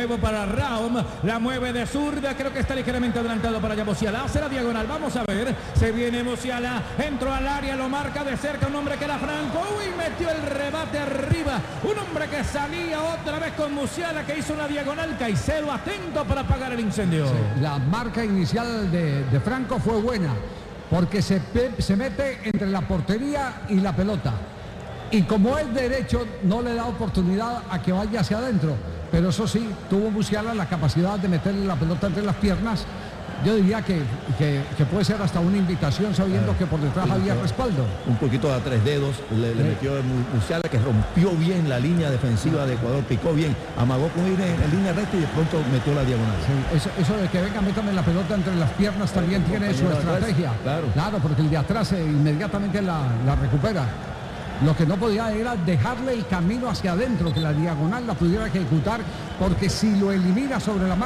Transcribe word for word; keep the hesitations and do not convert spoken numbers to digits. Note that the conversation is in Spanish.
nuevo para Raum, la mueve de zurda, creo que está ligeramente adelantado para allá Musiala, hace la diagonal, vamos a ver, se viene Musiala, entró al área, lo marca de cerca un hombre que era Franco, uy, metió el rebate arriba, un hombre que salía otra vez con Musiala, que hizo una diagonal, Caicedo atento para apagar el incendio. Sí, la marca inicial de, de Franco fue buena, porque se, se mete entre la portería y la pelota. Y como es derecho, no le da oportunidad a que vaya hacia adentro. Pero eso sí, tuvo Musiala la capacidad de meterle la pelota entre las piernas. Yo diría que, que, que puede ser hasta una invitación, sabiendo eh, que por detrás había respaldo. Un poquito a tres dedos le, le metió Musiala, que rompió bien la línea defensiva de Ecuador, picó bien, amagó con ir en, en línea recta y de pronto metió la diagonal. Sí, eso, eso de que venga, métame la pelota entre las piernas también eh, tiene su estrategia. Atrás, claro. claro, porque el de atrás eh, inmediatamente la, la recupera. Lo que no podía era dejarle el camino hacia adentro, que la diagonal la pudiera ejecutar, porque si lo elimina sobre la marca